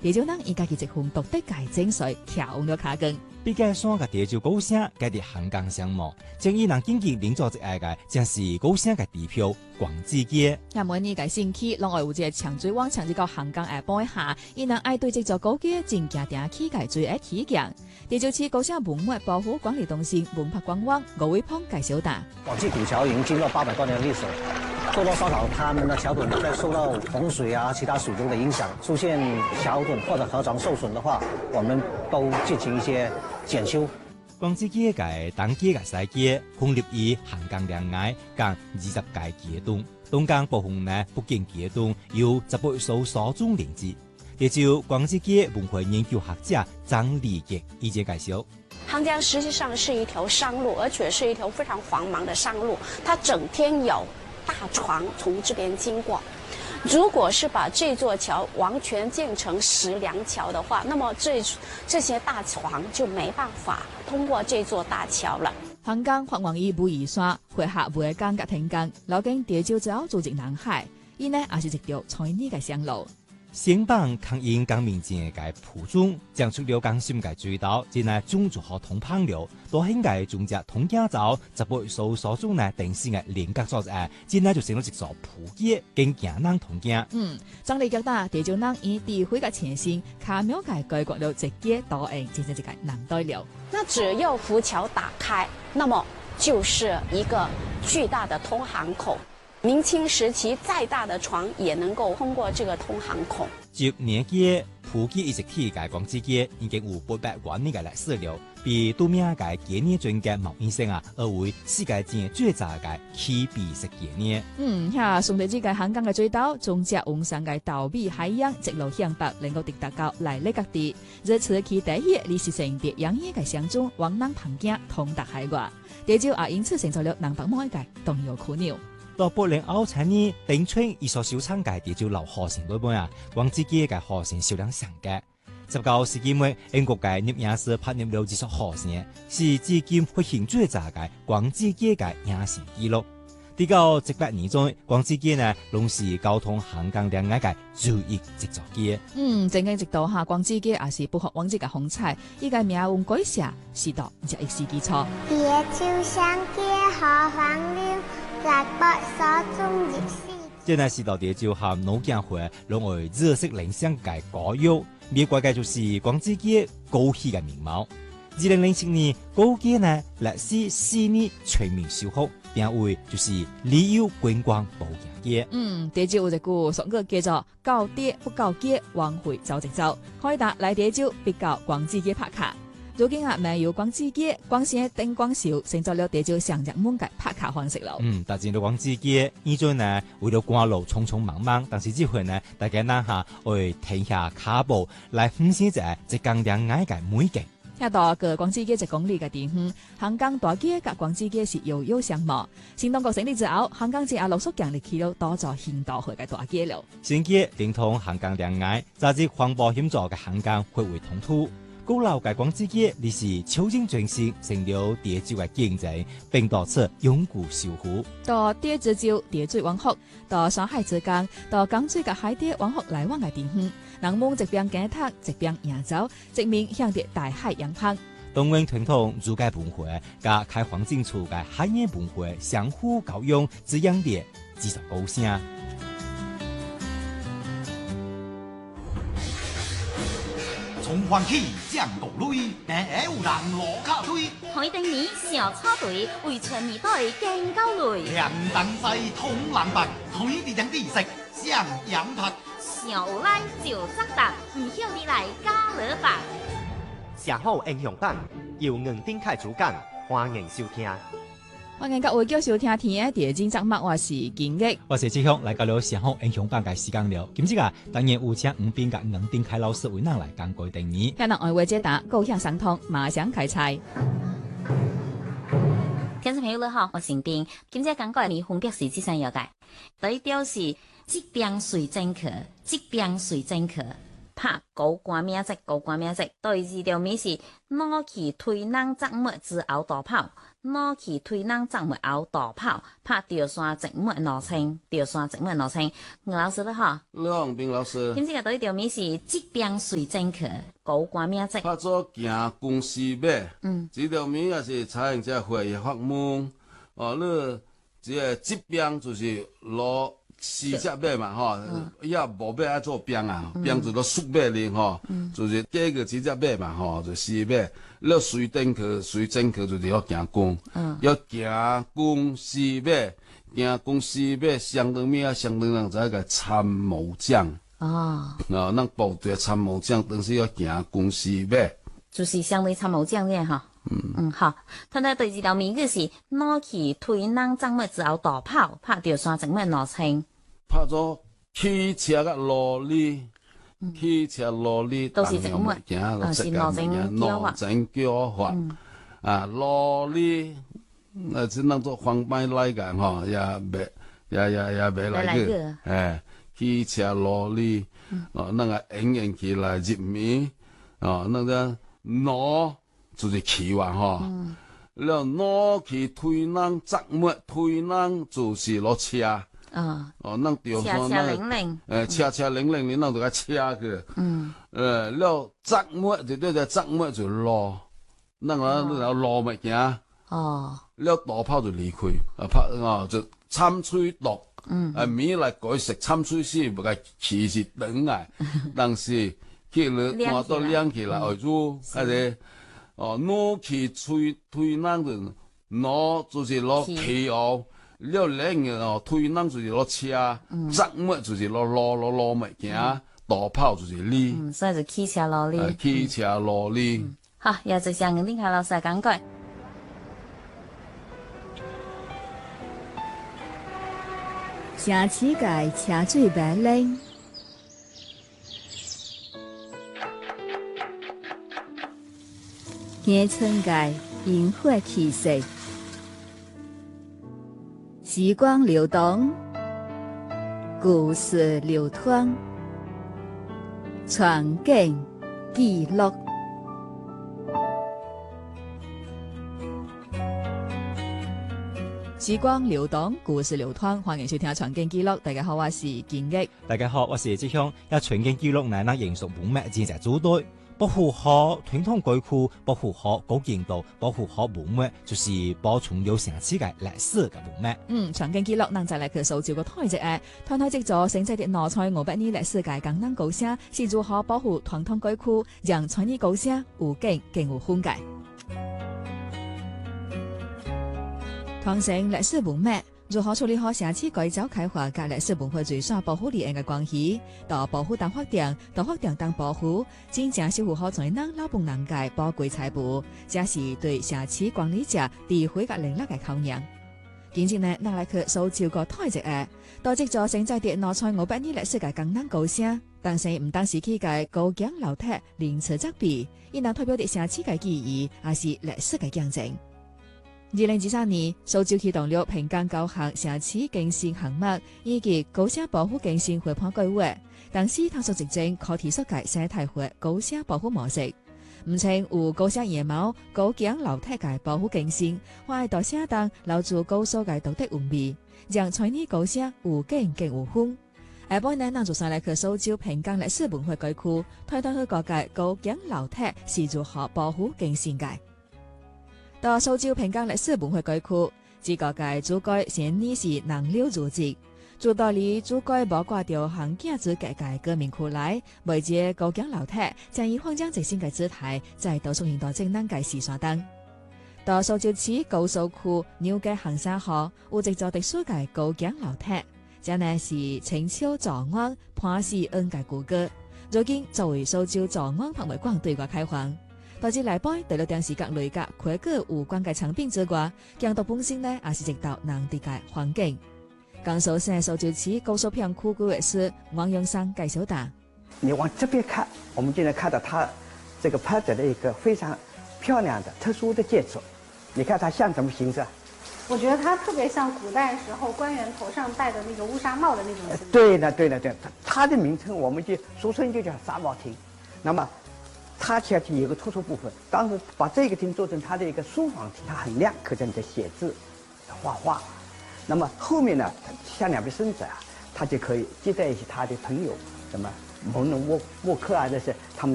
地少人伊家己一份獨特嘅精髓，跳了卡根。 比較山嘅地少高聲，家啲香港項目，將伊人經濟領導一下嘅，正是高聲嘅地標廣子街。 那麼呢個星期，另外有一個長水灣長至到香港下半下，伊人愛對這座高街真正定起個最愛起強。地少市高聲文物保護管理中心文化官網吳偉鵬介紹答： 廣濟古橋已經經過800多年的歷史，多多少少他們的橋墩在受到洪水啊、其他水流的影響，出現橋墩或者河床受損的話，我們都進行一些檢修。 廣子街嘅東街嘅西街，空立於香港兩岸共20個街墩，東港部分呢不僅街墩有18所所中連接。也就廣子街文化研究學者張立傑意見介紹， 杭江實際上是一條商路，而且是一條非常繁忙的商路，它整天有大船從這邊經過。如果是把這座橋完全建成石梁橋的話，那麼這些大船就沒辦法通過這座大橋了。 香港發往伊武夷山，會下會港甲停工，老經地少之後組織南海，伊呢也是一條在呢個上路。 先幫抗英革命前嘅鋪中，將出了港深嘅隧道，進來中做好通澎流，多興嘅中隻通江走，18所中呢定時嘅連隔作誒，進來就成咗一座鋪街，經行人通行。 張利腳打地少人以地會嘅前線，卡廟界改國了直街導應，變成一個南代了。 那只要浮橋打開，那麼就是一個巨大的通航口。明清時期再大的船也能夠通過這個通航口。 10年街鋪街一直起嘅廣子街已經有800多年嘅歷史了，比都名嘅幾年前嘅毛醫生啊，而為世界前最早嘅起筆式幾年。 順地之嘅香港嘅隧道，中隻往上嘅稻米海洋直路向北，能夠直達到內陸各地。這次期待起，歷史性別洋嘢嘅鄉中往南旁境通達海外，地少也因此成就了南北每界動搖苦鳥。 到8年後才呢，頂村一所小倉嘅地少留河城嗰邊啊，廣子街嘅河城銷量上嘅。19世紀末，英國嘅攝影師拍入了這所河城，是至今發現最早嘅廣子街嘅影城記錄。到18年中，廣子街呢，攏是交通香港兩岸嘅主要一座街。 正經直到下廣子街也是不可忘記嘅風采，依個命運改寫，是到這一時基礎。 地少上街好荒涼。 這乃是到地少和老江會攏為熱色聯想嘅歌謠，美國嘅就是廣子街高起嘅面貌。2007年高街呢歷時4年全面修復，定位就是旅遊觀光保健街。 地少有一句俗語叫做到跌不到街，往回走直走，可以達來地少必到廣子街拍卡。如今啊，沒有廣子街，光線燈光秀，成就了地少上熱門嘅拍卡方式咯。 但進到廣子街，呢陣呢為了趕路匆匆忙忙，但是這回呢，大家嗱下會停下腳步來分析一港兩岸嘅美景。 聽到個廣子街1公里嘅地方，香港大街甲廣子街是遙相望。新當局成立之後，香港街也陸續建立起了多座現代化嘅大街了。 新街連同香港兩岸，早至環保協助嘅香港匯為同途。古老嘅廣子街，你是超前轉型，成了地少嘅經濟，並導致永固守護。 到地少地水往復，到山海之間，到港水嘅海底往復來往嘅地方，人們一邊耕讀，一邊遊走，直面向着大海洋旁。 東灣傳統儒家文化加開荒進處嘅海洋文化相互交融，滋養的繼續高聲。 從環起降國旅，平下有人落卡推。 海丁年小草隊為全年代更高類。 兩等西通南北，推地點地色上羊拍。 小烏來就扎達，唔曉你來加勒白。 社好英雄版由吳丁凱主講，歡迎收聽。 歡迎各位叫收聽天嘅地精節目，我是金玉， 我是志雄，來到了社好英雄版嘅時間了。今次啊，當然有請吳斌甲吳丁凱老師為咱來講過定義。 聽人愛話解答，高響相通，馬上開賽。 聽眾朋友你好，我是吳斌，今次講過嚟分別是這三樣嘅，第一條是疾病隨症客，疾病隨症客。 拍高官名籍，高官名籍。第二條名是攞起推囊摘木之後大跑，攞起推囊摘木後大跑，拍吊山植物羅青，吊山植物羅青。吳老師咧嚇， 梁斌老師， 今次嘅第一條名是疾病隨政客，高官名籍。 拍做行公司馬，這條名也是採用這會議法門，你這個疾病就是攞四隻馬嘛，吼，也無馬愛做兵啊，兵就攞速馬哩，吼，就是加個幾隻馬嘛，吼，就四馬。你隨政客，隨政客就是要行公，要行公司馬，行公司馬相當名，相當人在個參謀長。咱部隊參謀長，當時要行公司馬， 就是相對參謀長嘅哈。好。睇睇第二條名句是攞起推囊摘木之後大跑，拍吊山植物羅青。 拍咗汽車嘅羅哩，汽車羅哩都是植物，是羅整叫法。羅哩，只能做方便來講吼，也未來個。汽車羅哩，那個演起來入面，那個攞就是起話吼。แล้ว攞起推囊摘木，推囊就是攞車。咱吊山車零零，你咱就個車去。แล้ว摘木就對摘木就落，咱落物件。แล้ว大炮就離開，拍就參水落。米來改食參水先，唔係其實等來，但是佢嚟看到亮起來為主，係攞起推囊就攞就是攞皮袄。了另個推囊就是攞車，摘木就是攞物件，大炮就是哩， 所以就汽車羅哩。 汽車羅哩。 好，又就向林海老師講解。 城市界車水馬龍，鄉村界螢火氣息。時光流動，故事流淌，傳景記錄。時光流動，故事流淌，歡迎收聽傳景記錄。大家好，我是建益。 大家好，我是志向。一傳景記錄乃那營屬文物戰爭組隊。保護好傳統鬼庫，保護好古建道，保護好文物，就是保存有城市嘅歷史嘅文物。 傳景記錄，咱再來去搜照個台籍嘅，台籍咗成績的拿菜500年歷史嘅江南高聲，是如何保護傳統鬼庫，讓傳統高聲有景更有風格。傳承歷史文物。如何處理好城市改造開發及歷史文化最少保護連嘅關係？到保護當發展，到發展當保護，真正守護好在咱老本人嘅寶貴財富，這是對城市管理者智慧嘅能力嘅考驗。今日呢，咱來去搜照個台籍嘅，到即咗成在啲拿菜500年歷史嘅江南高聲，但是唔單是佢嘅高牆樓梯連詞則別，亦能代表啲城市嘅記憶，也是歷史嘅見證。2023年，蘇州啟動了平江高校城市更新項目以及高聲保護更新活盤計劃，同時探索實證可提速嘅生態化高聲保護模式。唔稱有高聲野貓、高牆樓梯嘅保護更新，或大聲當留住高數嘅道德韻味，讓傳統高聲有景更有風。下半年，咱就上來去蘇州平江歷史文化區區，推動去各界高牆樓梯是如何保護更新嘅。到蘇州平江歷史文化區區，自各界主改先呢是能溜組織，做道理主改包括掉行徑之各界革命區來，媒介高牆樓梯，將以荒江直線嘅姿態，在到現代正南嘅時山燈。到蘇州市高速區紐街行山河，有一座特殊嘅高牆樓梯，這呢是清朝早安潘氏恩嘅古歌，如今作為蘇州早安博物館對外開放。導致內部除了電視各類嘅規格有關嘅產品之外，強度本身呢也是一道難敵嘅環境。江蘇省蘇州市高速片區規劃師王永山介紹道： 你往這邊看，我們就能看到它這個拍着的一個非常漂亮的特殊的建築。你看它像什麼形狀？ 我觉得它特别像古代时候官员头上戴的那个乌纱帽的那种形状。 对的，对的，对的，它的名称我们就俗称就叫纱帽厅。那么，它其实有个突出部分，当时把这个厅做成它的一个书房厅，它很亮，可在里头写字、画画。那么后面呢，像两位孙子啊，他就可以接待一些他的朋友，什么蒙人沃克啊，这些他们。